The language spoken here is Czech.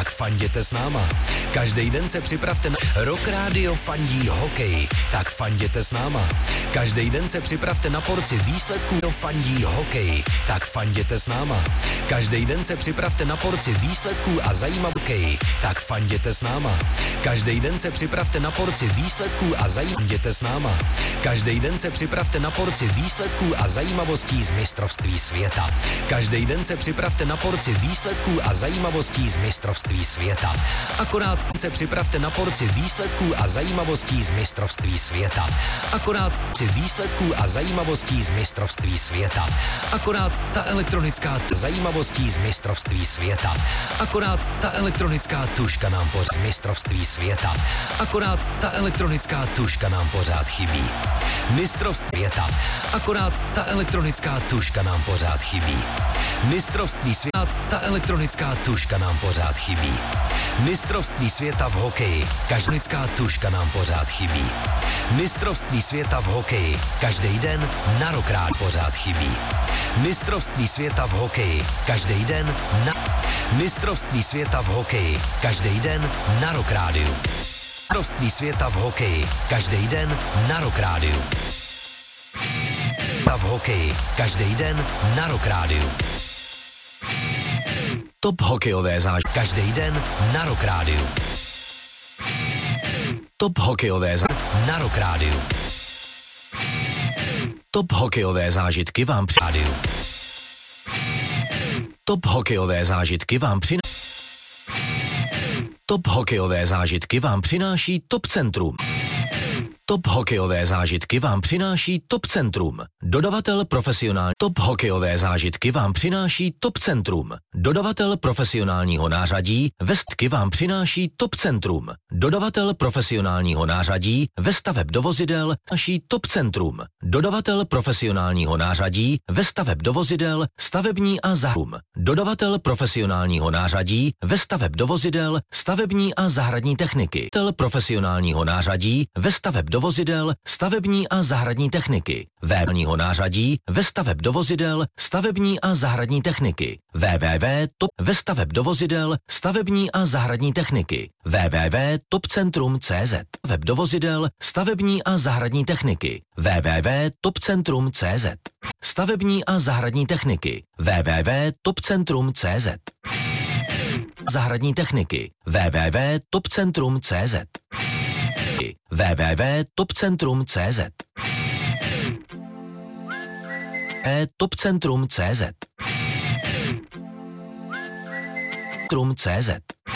tak fanděte s náma. Každý den se připravte na Rock Radio fandí hokej, tak fanděte s náma. Každý den se připravte na porci výsledků fandí hokej, tak fanděte s náma. Každý den se připravte na porci výsledků a zajímavostí hokej, tak fanděte s náma. Každý den se připravte na porci výsledků a fanděte s náma. Každý den se připravte na porci výsledků a zajímavostí z mistrovství světa. Každý den se připravte na porci výsledků a zajímavostí z mistrovství světa. Akorát se připravte na porci výsledků a zajímavostí z mistrovství světa. Akorát při výsledků a zajímavostí z mistrovství světa. Akorát ta elektronická zajímavostí z mistrovství světa. Akorát ta elektronická tuška nám pořád z mistrovství světa. Akorát ta elektronická tuška nám pořád chybí. Mistrovství světa. Akorát ta elektronická tuška nám pořád chybí. Mistrovství světa. Ta elektronická tuška nám pořád chybí. Mistrovství světa v hokeji. Každá tuška nám pořád chybí. Mistrovství světa v hokeji. Každý den na Rock Radio pořád chybí. Mistrovství světa v hokeji. Každý den na Mistrovství světa v hokeji. Každý den na Rock Radio. Mistrovství světa v hokeji. Každý den na Rock Radio. V hokeji. Každý den na Rock Radio. Top hokejové zážitky. Každý den na Rock Radio. Top hokejové zážitky na Rock Radio. Top hokejové zážitky vám při Top hokejové zážitky vám Top hokejové zážitky vám přináší Top Centrum. Top hokejové zážitky vám přináší Top Centrum. Dodavatel profesionální. Top hokejové zážitky vám přináší Top Centrum. Dodavatel profesionálního nářadí Vestky vám přináší Top Centrum. Dodavatel profesionálního nářadí ve staveb do vozidel naší Top Centrum. Dodavatel profesionálního nářadí ve staveb do vozidel stavební a zahradní. Dodavatel profesionálního nářadí ve staveb do vozidel stavební a zahradní techniky. Dodavatel profesionálního nářadí ve staveb do vozidel stavební a zahradní techniky. Webního nářadí ve staveb do vozidel stavební a zahradní techniky. www.top ve staveb do vozidel stavební a zahradní techniky. www.topcentrum.cz web do vozidel stavební a zahradní techniky. www.topcentrum.cz stavební a zahradní techniky. www.topcentrum.cz zahradní techniky. www.topcentrum.cz www.topcentrum.cz topcentrum.cz Trum.cz